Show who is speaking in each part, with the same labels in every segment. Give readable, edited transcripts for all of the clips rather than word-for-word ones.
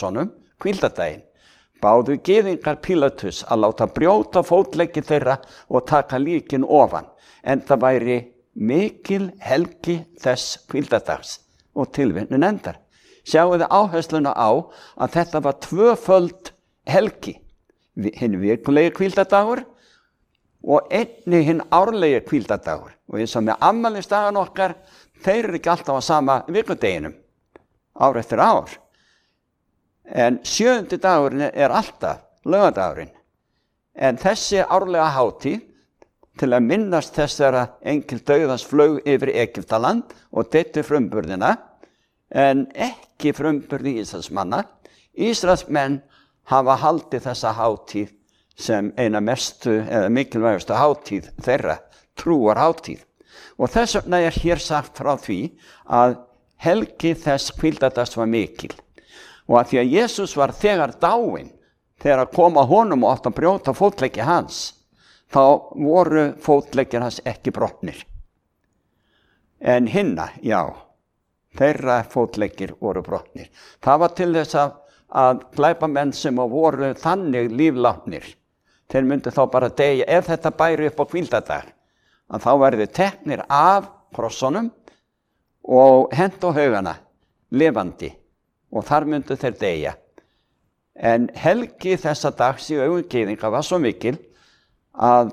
Speaker 1: krossunum, hvíldardaginn, báðu gyðingar Pílatus að láta brjóta fótleggi þeirra og taka líkin ofan, en það væri mikil helgi þess hvíldardags og tilvitnun endar. Sjáu þið áhersluna á að þetta var tvöföld helgi, hinn vikulegi hvíldardagur og einnig hinn árlegi hvíldardagur. Og eins og með afmælisdagan okkar, þeir eru ekki alltaf á sama vikudeginum, ár eftir ár. En 7. dagurinn er alltaf laugardagurinn. En þessi árlega hátíð, til að minnast þess þegar engil dauðans flaug yfir Egyptaland og deyddi frumburðina, en ekki frumburði Ísraelsmanna. Ísraelsmenn hafa haldið þessa hátíð sem eina mestu eða mikilvægustu hátíð þeirra, trúarhátíð. Og þess vegna er hér sagt frá því að helgi þess hvíldardags var mikil. Og að því að Jesús var þegar dáinn, þegar kom að honum og átti að brjóta fótleggi hans, þá voru fótleggir hans ekki brotnir. En hinna, já, þeirra fótleggir voru brotnir. Það var til þess að glæpamenn sem voru þannig líflátnir, þeir myndu þá bara deyja, ef þetta bæri upp á hvíldardag, að þá verði teknir af krossunum og hent á haugana, lifandi, og þar myndu þeir deyja. En helgi þessa dags í augum gyðinga var svo mikil að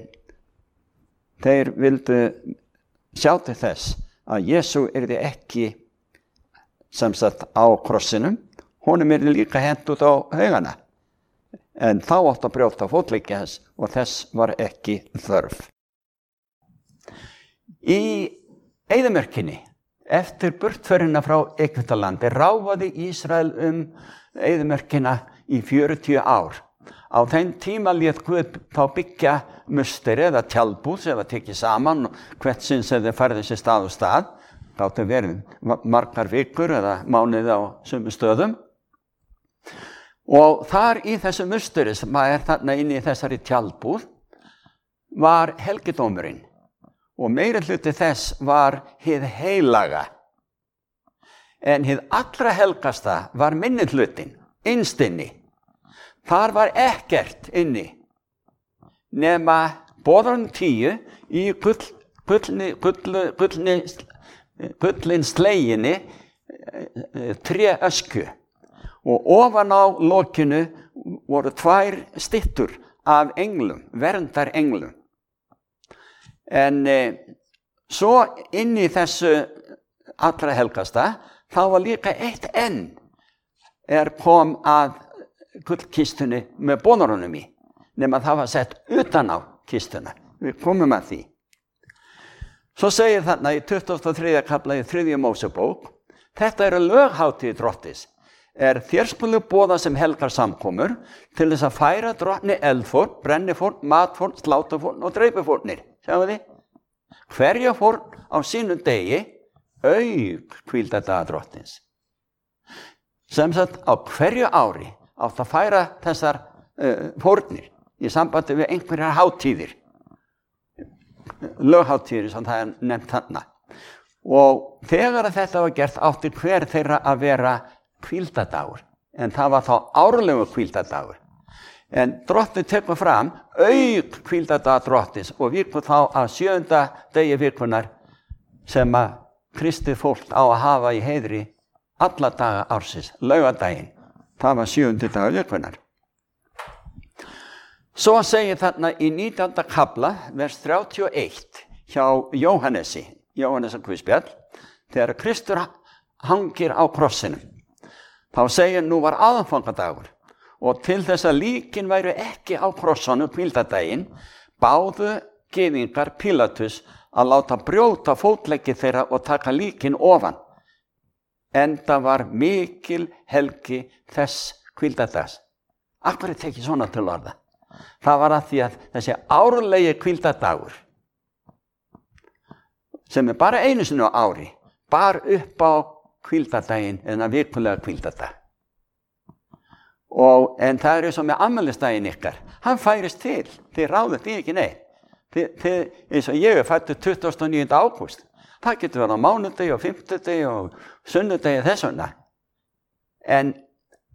Speaker 1: þeir vildu sjá til þess að Jesú yrði ekki sem sagt á krossinum, honum yrði líka hent út á haugana. En þá átti að brjóta fótleggi hans og þess var ekki þörf. Í eyðimörkinni, eftir burtförina frá Egyptalandi, ráfaði Ísrael eyðimörkina í 40 ár. Á þeim tíma lét Guð þá byggja musteri eða tjaldbúð sem var tekið saman og hvert sinn sem þeir færði sér stað og stað. Gátu verið margar vikur eða mánuði á sömu stöðum. Og þar í þessu musteri sem er þarna inni í þessari tjaldbúð var helgidómurinn. Og meiri hluti þess var hið heilaga. En hið allra helgasta var minni hlutin, innst inni. Þar var ekkert inni, nema boðorðin 10 í gullin sleginni tréöskju. Og ofan á lokinu voru 2 styttur af englum, verndar englum. En svo inn í þessu allra helgasta, þá var líka eitt enn kom að gullkistunni með boðorðunum í, nema það var sett utan á kistuna. Við komum að því. Svo segir þarna í 23. kafla í 3. Mósebók, þetta eru löghátíð Drottis, þér skulu boða sem helgar samkomur til þess að færa drottni eldfórn, brennifórn, matfórn, sláturfórn og dreipifórnir. Sjáu þið? Hverja fórn á sínum degi auk hvíldardaga Drottins. Sem sagt á hverju ári átt að færa þessar fórnir í sambandi við einhverjar hátíðir, löghátíðir sem það er nefnt þarna. Og þegar þetta var gert átti hver þeirra að vera hvíldardagur, en það var þá árlegu hvíldardagur. En Drottni tekur fram auk hvíldardaga Drottins og víkur þá að 7. degi vikunar sem að kristið fólk á að hafa í heiðri alla daga ársins, laugardaginn. Það var 7. dagur vikunar. Svo segir þarna í 19. kafla, vers 31, hjá Jóhannesi Guðspjall, þegar Kristur hangir á krossinum. Þá segir nú var aðfangadagur og til þess að líkin væru ekki á krossunum hvíldardaginn, báðu gyðingar Pílatus að láta brjóta fótleggi þeirra og taka líkin ofan. Enda var mikil helgi þess hvíldardags. Af hverju tekið svona til orða? Það var að því að þessi árlegi hvíldardagur, sem er bara einu sinni á ári, bar upp á hvíldardaginn eða vikulega hvíldardag. En það er eins og með afmælisdaginn ykkar, hann færist til, þið ráðið því ekki neitt. Eins og ég fættur 29. ágúst, það getur verið á mánudegi og fimmtudegi og sunnudegi þess vegna. En